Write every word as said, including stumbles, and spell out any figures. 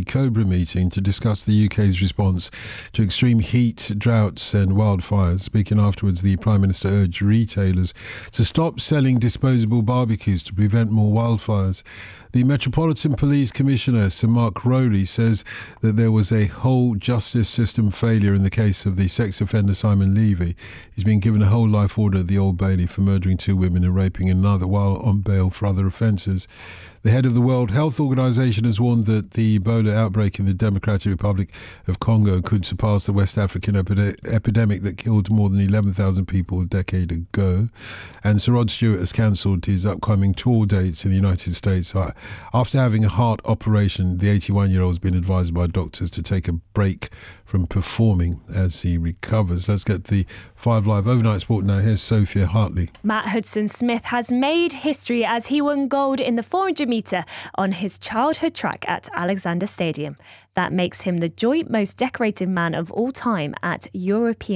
the Cobra meeting to discuss the U K's response to extreme heat, droughts and wildfires. Speaking afterwards, the Prime Minister urged retailers to stop selling disposable barbecues to prevent more wildfires. The Metropolitan Police Commissioner, Sir Mark Rowley, says that there was a whole justice system failure in the case of the sex offender Simon Levy. He's been given a whole life order at the Old Bailey for murdering two women and raping another while on bail for other offences. The head of the World Health Organization has warned that the Ebola outbreak in the Democratic Republic of Congo could surpass the West African epi- epidemic that killed more than eleven thousand people a decade ago. And Sir Rod Stewart has cancelled his upcoming tour dates in the United States. After having a heart operation, the eighty-one-year-old has been advised by doctors to take a break from performing as he recovers. Let's get the Five Live Overnight Sport now. Here's Sophia Hartley. Matt Hudson-Smith has made history as he won gold in the four hundred metre on his childhood track at Alexander Stadium. That makes him the joint most decorated man of all time at European